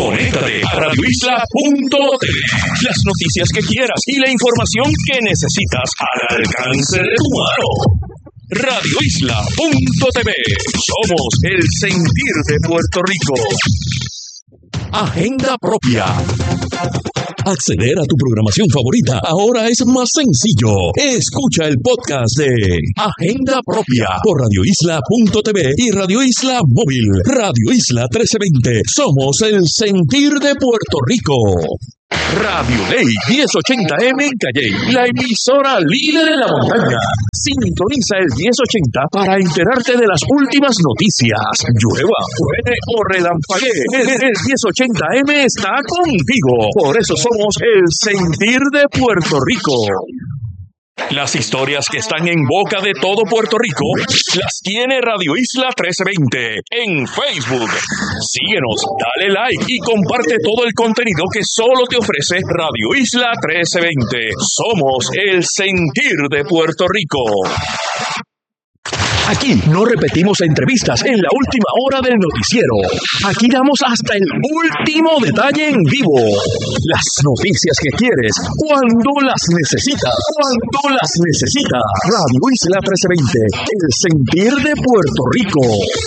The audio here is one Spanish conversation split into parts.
Conéctate a radioisla.tv. Las noticias que quieras y la información que necesitas al alcance de tu mano. Radioisla.tv. Somos el sentir de Puerto Rico. Agenda propia. Acceder a tu programación favorita ahora es más sencillo. Escucha el podcast de Agenda Propia por radioisla.tv y Radio Isla Móvil. Radio Isla 1320. Somos el sentir de Puerto Rico. Radio Ley 1080M en Calley, la emisora líder en la montaña. Sintoniza el 1080 para enterarte de las últimas noticias. Llueva, truene o relampaguee, el 1080M está contigo. Por eso somos el sentir de Puerto Rico. Las historias que están en boca de todo Puerto Rico las tiene Radio Isla 1320 en Facebook. Síguenos, dale like y comparte todo el contenido que solo te ofrece Radio Isla 1320. Somos el sentir de Puerto Rico. Aquí no repetimos entrevistas en la última hora del noticiero. Aquí damos hasta el último detalle en vivo. Las noticias que quieres, cuando las necesitas. Cuando las necesitas. Radio Isla 1320, el sentir de Puerto Rico.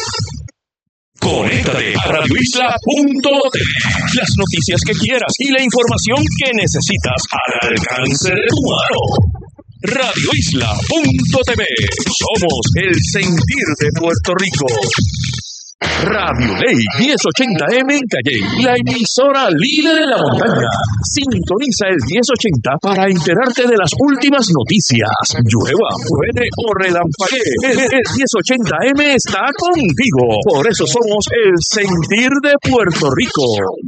Conéctate a radioisla.tv. Las noticias que quieras y la información que necesitas al alcance de tu mano. radioisla.tv. Somos el sentir de Puerto Rico. Radio Ley 1080M en Calley, la emisora líder en la montaña. Sintoniza el 1080 para enterarte de las últimas noticias. Llueva, truene o relampaguee, el 1080M está contigo. Por eso somos el sentir de Puerto Rico.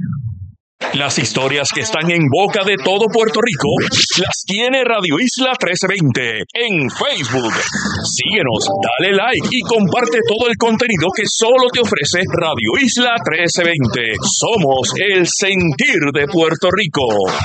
Las historias que están en boca de todo Puerto Rico las tiene Radio Isla 1320 en Facebook. Síguenos, dale like y comparte todo el contenido que solo te ofrece Radio Isla 1320. Somos el sentir de Puerto Rico.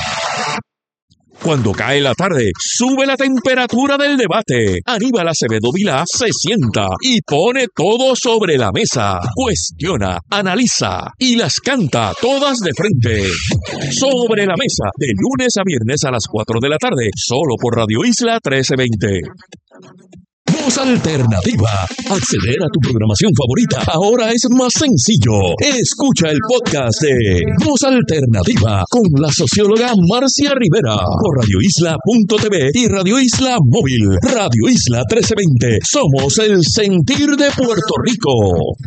Cuando cae la tarde, sube la temperatura del debate. Aníbal Acevedo Vilá se sienta y pone todo sobre la mesa. Cuestiona, analiza y las canta todas de frente. Sobre la mesa, de lunes a viernes a las 4 de la tarde, solo por Radio Isla 1320. Voz Alternativa. Acceder a tu programación favorita ahora es más sencillo. Escucha el podcast de Voz Alternativa con la socióloga Marcia Rivera por radioisla.tv y Radio Isla Móvil. Radio Isla 1320. Somos el sentir de Puerto Rico.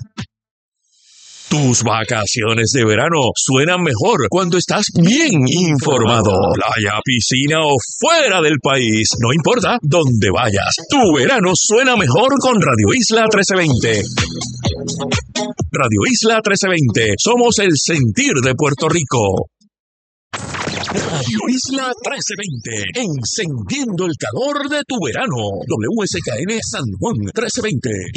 Tus vacaciones de verano suenan mejor cuando estás bien informado. Playa, piscina o fuera del país, no importa dónde vayas. Tu verano suena mejor con Radio Isla 1320. Radio Isla 1320. Somos el sentir de Puerto Rico. Radio Isla 1320, encendiendo el calor de tu verano. WSKN San Juan 1320,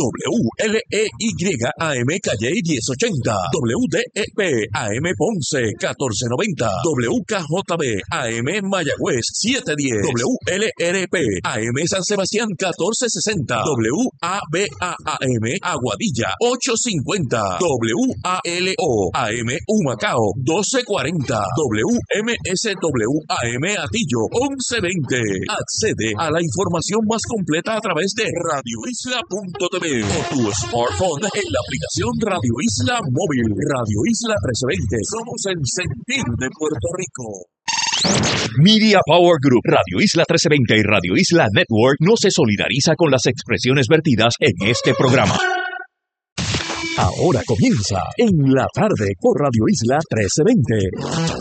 WLEY AM Calley 1080, WDEP AM Ponce 1490, WKJB AM Mayagüez 710, WLRP AM San Sebastián 1460, WABA-AM Aguadilla 850, WALO AM Humacao 1240, WMSWAM Atillo 1120. Accede a la información más completa a través de radioisla.tv o tu smartphone en la aplicación Radio Isla Móvil. Radio Isla 1320. Somos el sentir de Puerto Rico. Media Power Group, Radio Isla 1320 y Radio Isla Network no se solidariza con las expresiones vertidas en este programa. Ahora comienza En la Tarde por Radio Isla 1320.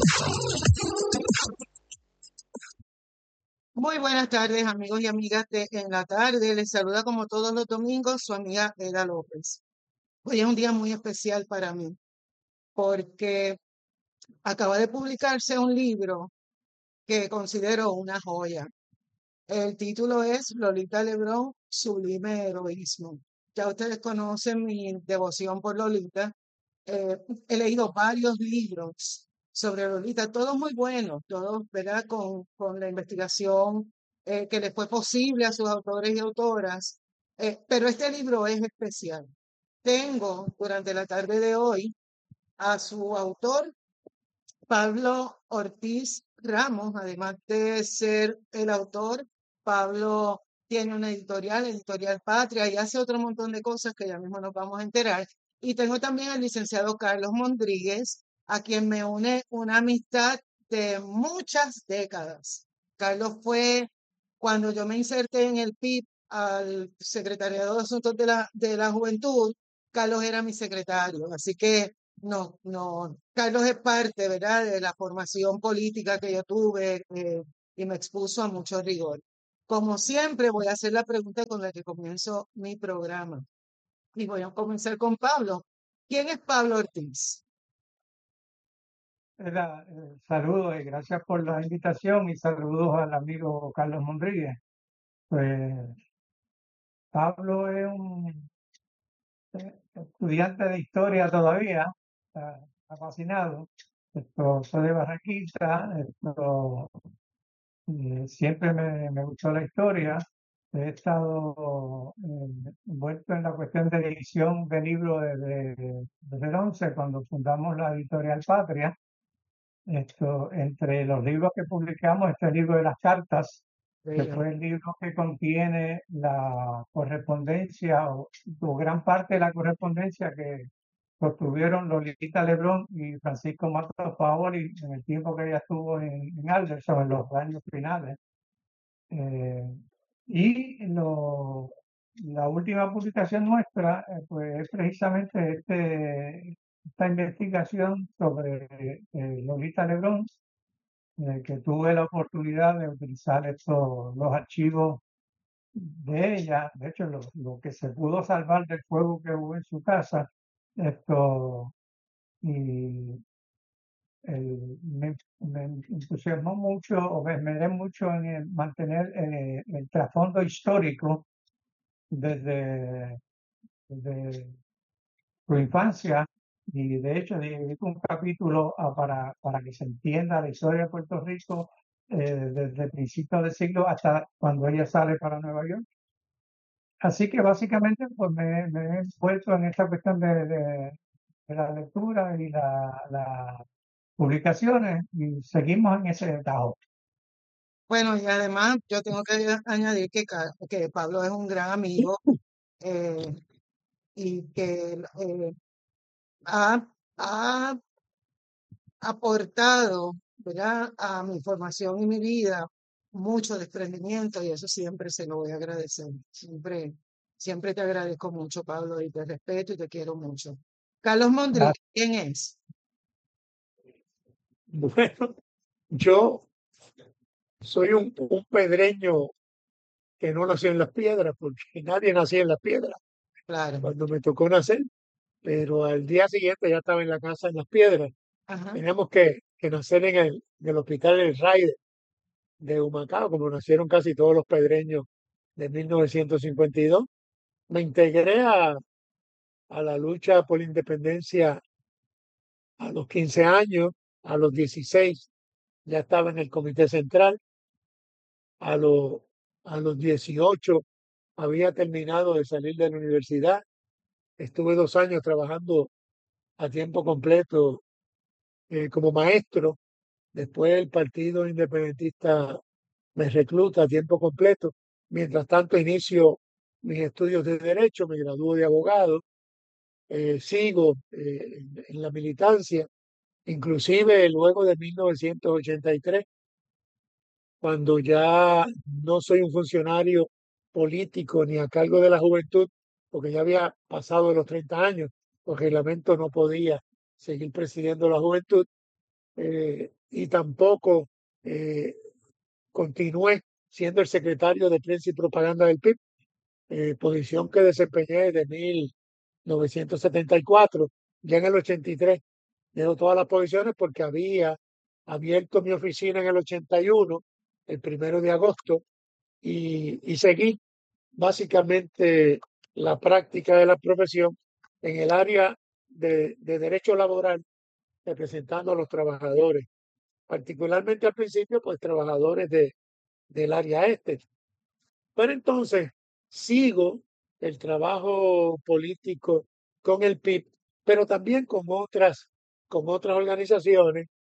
Muy buenas tardes, amigos y amigas de En la Tarde. Les saluda como todos los domingos su amiga Eda López. Hoy es un día muy especial para mí porque acaba de publicarse un libro que considero una joya. El título es Lolita Lebrón, Sublime Heroísmo. Ya ustedes conocen mi devoción por Lolita. He leído varios libros sobre Lolita, todos muy buenos, todos, ¿verdad? Con la investigación que les fue posible a sus autores y autoras. Pero este libro es especial. Tengo durante la tarde de hoy a su autor Pablo Ortiz Ramos, además de ser el autor, Pablo tiene una editorial, Editorial Patria, y hace otro montón de cosas que ya mismo nos vamos a enterar. Y tengo también al licenciado Carlos Mondríguez, a quien me une una amistad de muchas décadas. Carlos fue, cuando yo me inserté en el PIB al Secretariado de Asuntos de la Juventud, Carlos era mi secretario. Así que no, Carlos es parte, ¿verdad?, de la formación política que yo tuve y me expuso a mucho rigor. Como siempre, voy a hacer la pregunta con la que comienzo mi programa. Y voy a comenzar con Pablo. ¿Quién es Pablo Ortiz? Saludos y gracias por la invitación y saludos al amigo Carlos Monríguez. Pues Pablo es un estudiante de historia todavía, está fascinado. Soy de Barranquita, siempre me gustó la historia. He estado envuelto en la cuestión de edición de libros desde el 11, cuando fundamos la Editorial Patria. Entre los libros que publicamos, este libro de las cartas, que fue el libro que contiene la correspondencia o gran parte de la correspondencia que obtuvieron Lolita Lebrón y Francisco Matos Paoli en el tiempo que ella estuvo en Alderson, en los años finales. La última publicación nuestra pues es precisamente esta investigación sobre Lolita Lebrón, que tuve la oportunidad de utilizar los archivos de ella. De hecho, lo que se pudo salvar del fuego que hubo en su casa, y me entusiasmó mucho o me esmeré mucho en mantener el trasfondo histórico desde su infancia, y de hecho dedico un capítulo para que se entienda la historia de Puerto Rico desde principios del siglo hasta cuando ella sale para Nueva York. Así que básicamente pues me he envuelto en esta cuestión de la lectura y las publicaciones, y seguimos en ese tajo. Bueno, y además yo tengo que añadir que Pablo es un gran amigo eh, y que ha aportado, ¿verdad?, a mi formación y mi vida mucho desprendimiento, y eso siempre se lo voy a agradecer. Siempre te agradezco mucho, Pablo, y te respeto y te quiero mucho. Carlos Mondríguez, ¿quién es? Bueno, yo soy un pedreño que no nació en las piedras, porque nadie nacía en las piedras Claro. cuando me tocó nacer, pero al día siguiente ya estaba en la casa en las piedras. Ajá. Teníamos que nacer en el hospital El Raide de Humacao, como nacieron casi todos los pedreños de 1952. Me integré a la lucha por la independencia a los 15 años, a los 16 ya estaba en el Comité Central, a los, a los 18 había terminado de salir de la universidad, estuve 2 años trabajando a tiempo completo como maestro. Después el Partido Independentista me recluta a tiempo completo. Mientras tanto inicio mis estudios de Derecho, me gradúo de abogado, sigo en la militancia, inclusive luego de 1983, cuando ya no soy un funcionario político ni a cargo de la juventud, porque ya había pasado los 30 años, por reglamento no podía seguir presidiendo la juventud, y tampoco eh, continué siendo el secretario de prensa y propaganda del PIB, posición que desempeñé desde 1974. Ya en el 83 dejo todas las posiciones porque había abierto mi oficina en el 81, el 1 de agosto, y seguí básicamente la práctica de la profesión en el área de derecho laboral, representando a los trabajadores, particularmente al principio, pues trabajadores del área este. Pero entonces sigo el trabajo político con el PIB, pero también con otras organizaciones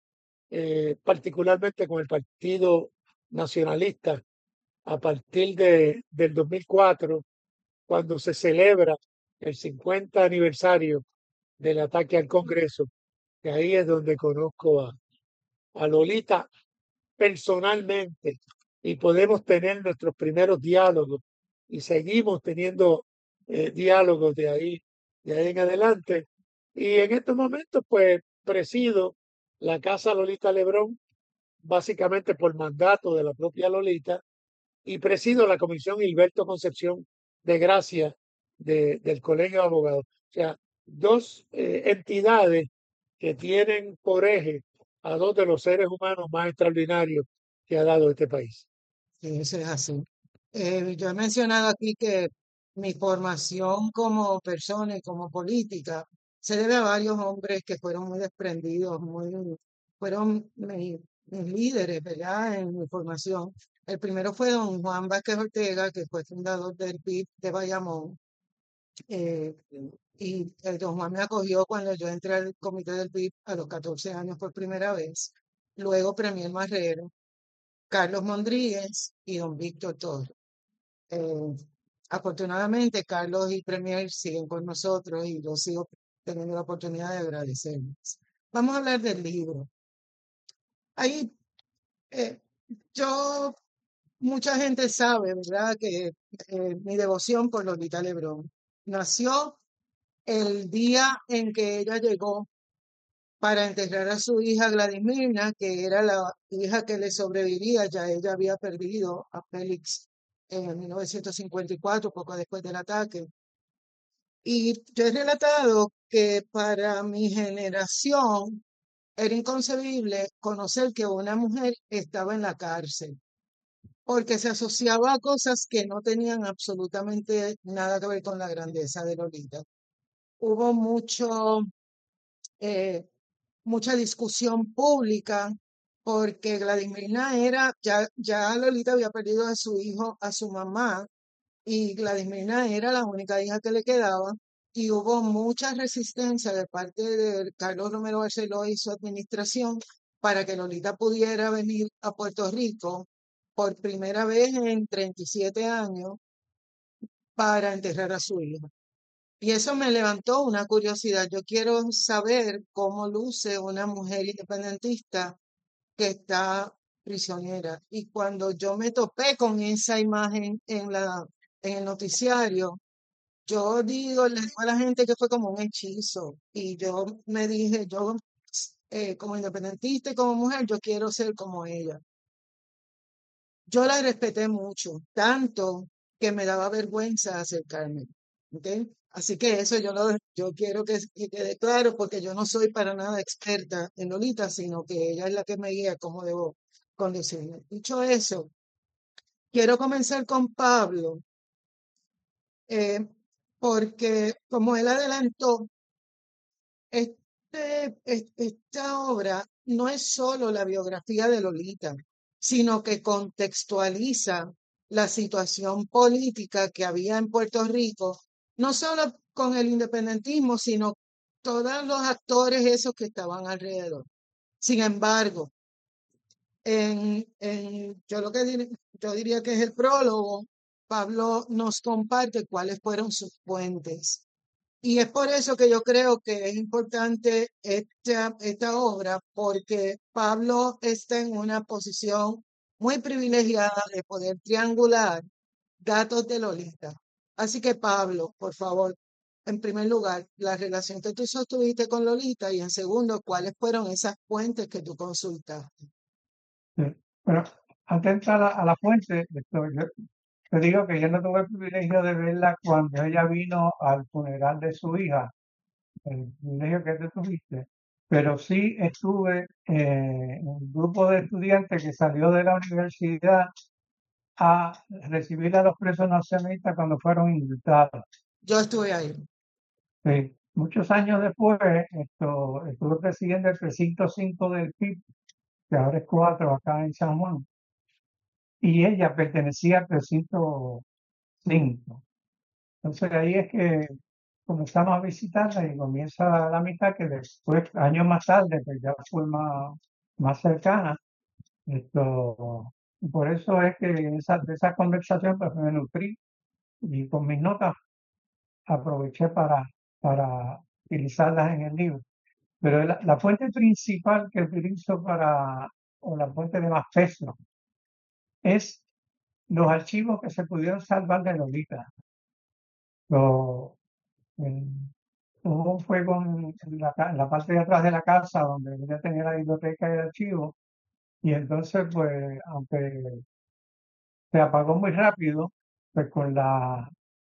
particularmente con el Partido Nacionalista a partir del 2004, cuando se celebra el 50 aniversario del ataque al Congreso, que ahí es donde conozco a Lolita personalmente y podemos tener nuestros primeros diálogos y seguimos teniendo diálogos de ahí en adelante. Y en estos momentos, pues presido la Casa Lolita Lebrón, básicamente por mandato de la propia Lolita, y presido la Comisión Hilberto Concepción de Gracia del Colegio de Abogados. O sea, dos entidades que tienen por eje a dos de los seres humanos más extraordinarios que ha dado este país. Sí, eso es así. Yo he mencionado aquí que mi formación como persona y como política se debe a varios hombres que fueron muy desprendidos, fueron mis líderes, ¿verdad? En mi formación. El primero fue don Juan Vázquez Ortega, que fue fundador del PIB de Bayamón. Eh, y don Juan me acogió cuando yo entré al comité del PIB a los 14 años por primera vez. Luego Premier Marrero, Carlos Mondríguez y don Víctor Torres. Eh, Afortunadamente, Carlos y Premier siguen con nosotros y yo sigo teniendo la oportunidad de agradecerles. Vamos a hablar del libro. Ahí, eh, yo, mucha gente sabe, ¿verdad?, que mi devoción por Lolita Lebrón nació el día en que ella llegó para enterrar a su hija Gladys Mirna, que era la hija que le sobreviviría. Ya ella había perdido a Félix en 1954, poco después del ataque. Y yo he relatado que para mi generación era inconcebible conocer que una mujer estaba en la cárcel, porque se asociaba a cosas que no tenían absolutamente nada que ver con la grandeza de Lolita. Hubo eh, mucha discusión pública porque Gladys Mirna ya Lolita había perdido a su hijo, a su mamá, y Gladys Mirna era la única hija que le quedaba, y hubo mucha resistencia de parte de Carlos Romero Barceló y su administración para que Lolita pudiera venir a Puerto Rico por primera vez en 37 años para enterrar a su hijo. Y eso me levantó una curiosidad. Yo quiero saber cómo luce una mujer independentista que está prisionera. Y cuando yo me topé con esa imagen en el noticiario, le digo a la gente que fue como un hechizo. Y yo me dije, como independentista y como mujer, yo quiero ser como ella. Yo la respeté mucho, tanto que me daba vergüenza acercarme. ¿Ok? Así que eso yo quiero que quede claro, porque yo no soy para nada experta en Lolita, sino que ella es la que me guía cómo debo conducirme. Dicho eso, quiero comenzar con Pablo, eh, porque como él adelantó, esta obra no es solo la biografía de Lolita, sino que contextualiza la situación política que había en Puerto Rico, no solo con el independentismo, sino todos los actores esos que estaban alrededor. Sin embargo, yo diría que es el prólogo, Pablo nos comparte cuáles fueron sus fuentes. Y es por eso que yo creo que es importante esta obra, porque Pablo está en una posición muy privilegiada de poder triangular datos de Lolita. Así que Pablo, por favor, en primer lugar, la relación que tú sostuviste con Lolita, y en segundo, cuáles fueron esas fuentes que tú consultaste. Sí. Pero antes de entrar a la fuente, yo te digo que yo no tuve el privilegio de verla cuando ella vino al funeral de su hija, el privilegio que tú tuviste, pero sí estuve en un grupo de estudiantes que salió de la universidad a recibir a los presos nacionalistas cuando fueron indultados. Yo estuve ahí. Sí. Muchos años después, estuve presidiendo el precinto 5 del PIB, que ahora es 4 acá en San Juan, y ella pertenecía al precinto 5. Entonces ahí es que comenzamos a visitarla y comienza la amistad que después, años más tarde, pues ya fue más más cercanas. Por eso es que de esa conversación pues, me nutrí y con mis notas aproveché para utilizarlas en el libro. Pero la fuente principal que utilizo o la fuente de más peso, es los archivos que se pudieron salvar de Lolita. Lo- el- Hubo un fuego en la parte de atrás de la casa donde ella tenía la biblioteca de archivos y entonces, pues, aunque se apagó muy rápido, pues con